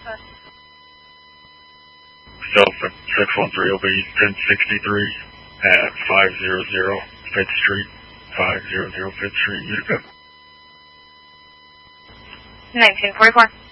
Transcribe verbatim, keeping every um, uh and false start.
Alpha. Alpha six one three will be ten sixty-three at five hundred Fifth Street, five hundred Fifth Street, Utica. nineteen forty-four.